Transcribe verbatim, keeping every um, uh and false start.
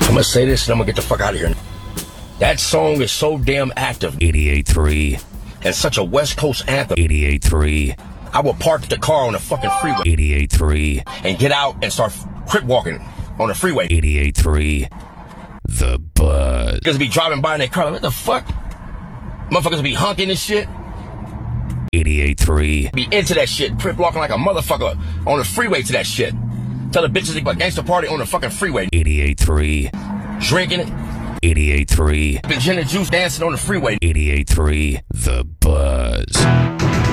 I'm gonna say this and I'm gonna get the fuck out of here. That song is so damn active. eighty-eight point three. And such a West Coast anthem. eighty-eight point three. I will park the car on the fucking freeway. eighty-eight point three. And get out and start crip walking on the freeway. eighty-eight point three. The Buzz. Because be driving by in their car, like, what the fuck? Motherfuckers be honking and shit. eighty-eight point three. Be into that shit. Crip walking like a motherfucker on the freeway to that shit. Tell the bitches they got gangster party on the fucking freeway. eighty-eight point three. Drinking it. eighty-eight point three. Gin and juice dancing on the freeway. eighty-eight point three. The